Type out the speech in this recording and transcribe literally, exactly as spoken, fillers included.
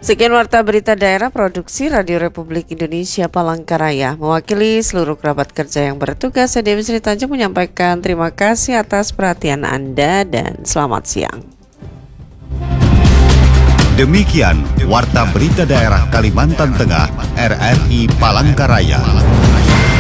Sekian warta berita daerah produksi Radio Republik Indonesia Palangkaraya. Mewakili seluruh kerabat kerja yang bertugas, saya Dewi Sri Tanjung menyampaikan terima kasih atas perhatian Anda dan selamat siang. Demikian warta berita daerah Kalimantan Tengah R R I Palangkaraya.